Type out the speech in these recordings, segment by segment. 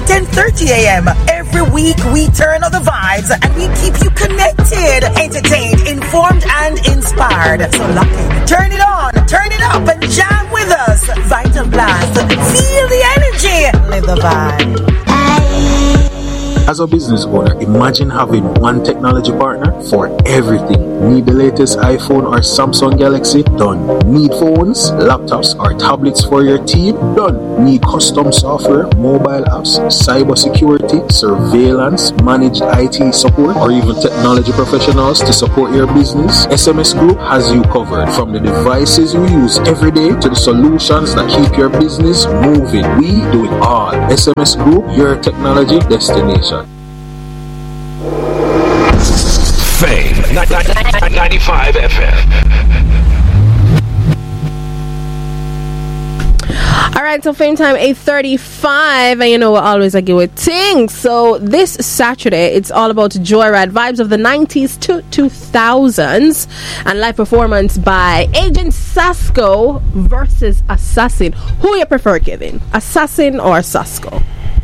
10:30 a.m. Every week we turn on the vibes and we keep you connected, entertained, informed, and inspired. So lock in, turn it on, turn it up, and jam with us. Vital Blast. Feel the energy. Live the vibe. As a business owner, imagine having one technology partner for everything. Need the latest iPhone or Samsung Galaxy? Done. Need phones, laptops, or tablets for your team? Done. Need custom software, mobile apps, cyber security, surveillance, managed IT support, or even technology professionals to support your business? SMS Group has you covered. From the devices you use every day to the solutions that keep your business moving. We do it all. SMS Group, your technology destination. Fame 95 FM. Alright, so Fame Time 8:35, and you know we're always a give thing. So this Saturday it's all about joyride vibes of the 90s to 2000s and live performance by Agent Sasco versus Assassin. Who you prefer, Kevin? Assassin or Sasco?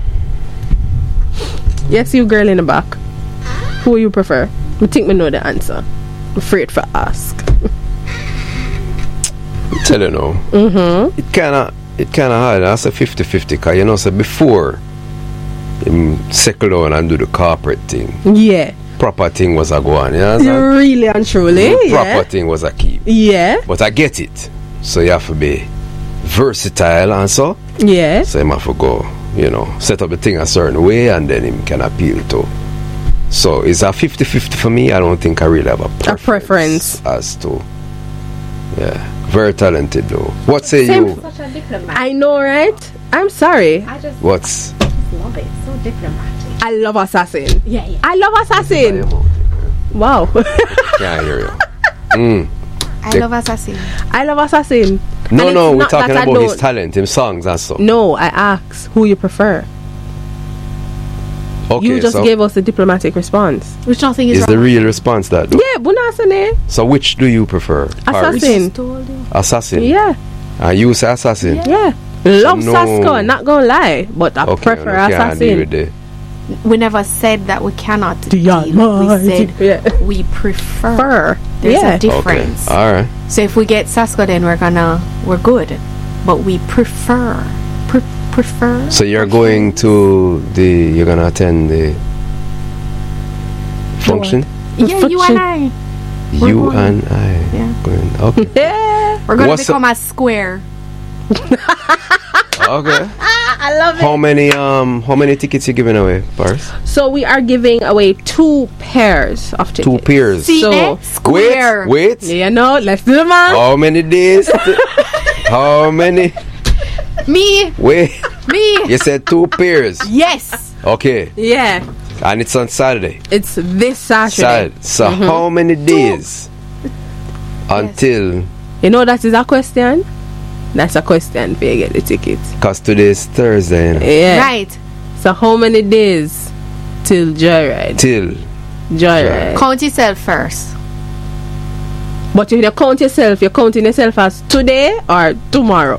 Yes, you girl in the back. Who you prefer? I think we know the answer. I'm afraid for ask. Tell you now. It kind of hard. That's a 50-50 because you know, so before him settle down and do the corporate thing. Yeah. Proper thing was a go on. You know really and truly. Proper thing was a keep. Yeah. But I get it. So you have to be versatile and so. Yeah. So you have to go, you know, set up the thing a certain way and then him can appeal to. So it's a 50-50 for me. I don't think I really have a preference as to. Yeah. Very talented though. What say you? Such a diplomat. I know, right? I'm sorry. I just love it. So diplomatic. I love Assassin. Yeah. I love Assassin. Wow. Can't hear you. I love Assassin. I love Assassin. No, we're talking about his talent, his songs and so. No, I asked who you prefer. Okay, you just gave us the diplomatic response. Which nothing is the real response that though? Yeah, Bunasane. So which do you prefer? Assassin. Assassin. Yeah. You say Assassin? Yeah. Love Sasco, I'm not gonna lie, but I prefer Assassin. We never said that we cannot deal. We said we prefer. There's a difference. Okay. All right. So if we get Sasco, then we're good, but we prefer. So you're going to you're gonna attend the function? Yeah, you and I. You and I. Yeah. Going, okay. Yeah. We're gonna become a square. Okay. I love it. How many tickets you giving away, Paris? So we are giving away 2 pairs of tickets. 2 pairs. See, so square. Wait. Yeah, no, let's do it, man. How many days? How many? Me. Wait. Me. You said 2 pairs. Yes. Okay. Yeah. And it's on Saturday. It's this Saturday. So how many days until? You know that is a question. That's a question for you get the tickets. Because today's Thursday. You know? Yeah. Right. So how many days till Joyride? Joyride. Count yourself first. But if you count yourself, you're counting yourself as today or tomorrow.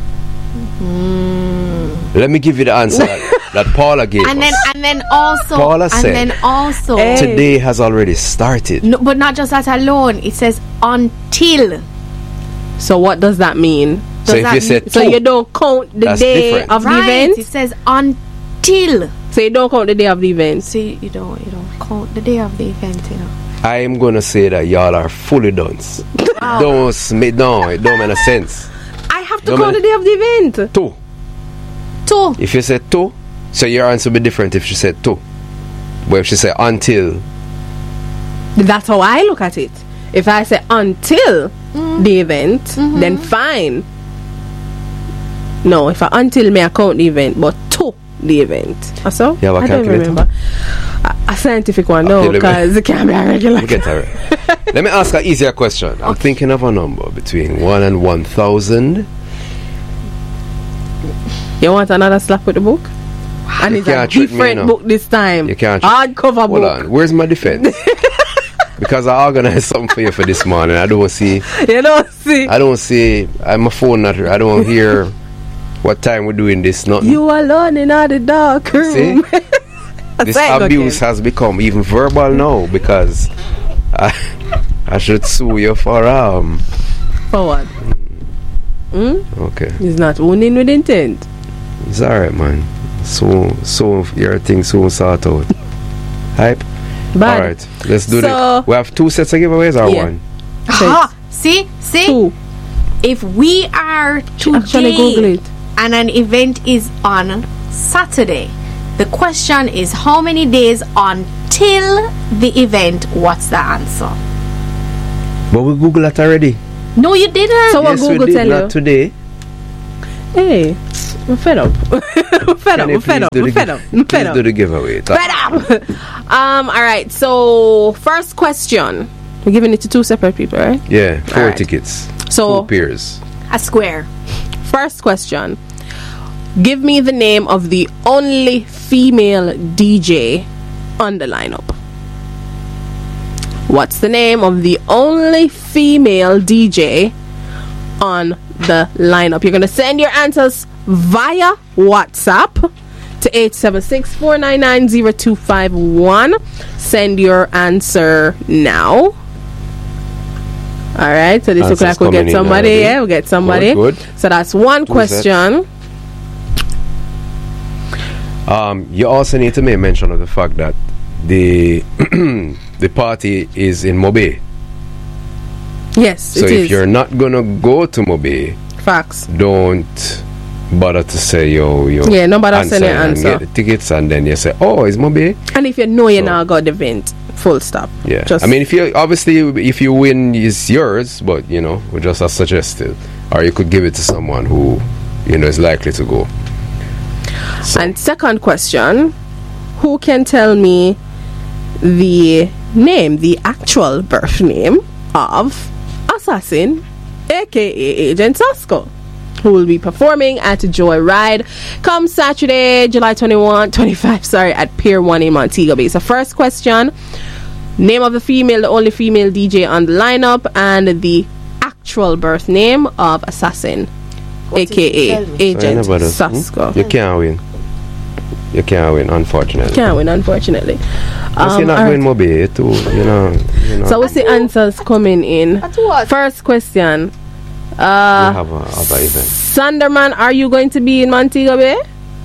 Let me give you the answer that Paula gave and us. then also Paula said today has already started. No, but not just that alone. It says until. So what does that mean? So if you said so you don't count the day different. of the event? It says until. So you don't count the day of the event? So you don't count the day of the event, you know. I am gonna say that y'all are fully done. It don't make no sense. I have to count the day of the event. 2. If you said 2, so your answer will be different if she said 2. But if she said until. That's how I look at it. If I say until the event, then fine. No, if I until me I count the event, but to the event. So you have a calculator? Don't remember. A scientific one, no, because it can't be a regular. Let me ask an easier question. I'm thinking of a number between 1 and 1,000. You want another slap with the book? And it's a different book this time. You can't. Hardcover book. Hold on. Where's my defense? Because I organized something for you for this morning. I don't see. You don't see. I don't see. My phone not. I don't hear What time we're doing this? Nothing. You alone in the dark room. See? This abuse has become even verbal now because I should sue you for what? Okay. It's not owning with intent. It's alright, man. So your thing soon sort out. Hype. Alright, let's do this. We have 2 sets of giveaways or one? See? 2. If we are today and an event is on Saturday, the question is how many days until the event? What's the answer? But we Google that already. No, you didn't. So what Google tell you? Not today. Hey, I'm fed up. I'm fed up. Please do the giveaway. Fed up. All right. So first question. We're giving it to 2 separate people, right? Yeah, 4 tickets. So 2 pairs. A square. First question. Give me the name of the only female DJ on the lineup. What's the name of the only female DJ on the lineup? You're going to send your answers via WhatsApp to 876-499-0251. Send your answer now. All right, so this looks like we'll get somebody. Yeah, we'll get somebody. Good. So that's one question. You also need to make mention of the fact that the the party is in Mobe. Yes, so if you're not gonna go to Mobe, facts. Don't bother to say yo. Yeah, no bother send your answer. Get the tickets and then you say, oh, it's Mobe. And if you know you're not got the event, full stop. Yeah. I mean, if you win, it's yours, but we just as suggested, or you could give it to someone who is likely to go. So. And second question, who can tell me the actual birth name of Assassin, aka Agent Sasco, who will be performing at Joyride come Saturday, July 25 at Pier 1 in Montego Bay. So first question, name of the only female DJ on the lineup, and the actual birth name of Assassin, aka Agent Sasco. You can't win. Unfortunately. You're not going Mobe too, So what's the answers coming in? First question. We have other event. Sanderman, are you going to be in Montego Bay?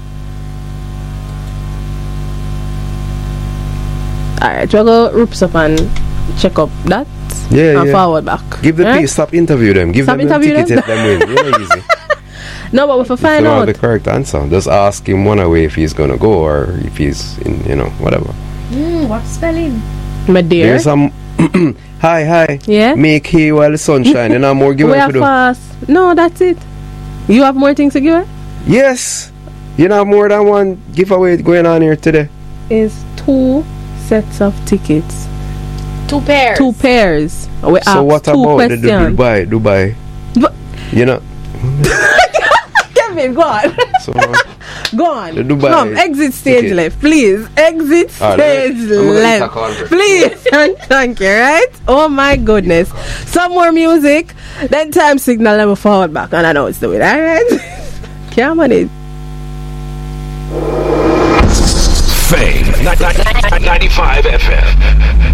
Alright, we'll go Roops up and check up that. Yeah, and forward back. Give the piece, stop interview them. Give them the ticket, let them win. Easy. No, but we'll find out the correct answer. Just ask him one away if he's gonna go or if he's in, whatever. What spelling? My dear. There's some. Hi. Yeah. Make hay while the sun shines. And more giveaway to do. Fast. No, that's it. You have more things to give away? Yes. You have more than one giveaway going on here today. Is 2 sets of tickets. 2 pairs. 2 pairs. We so what about the Dubai? But Kevin, go on. So, go on. Come, exit stage left, please. Exit stage left, please. Thank you. Right? Oh my goodness. Some more music. Then time signal level forward back, and I know it's doing. All right. Come on in. Fame 95 FM.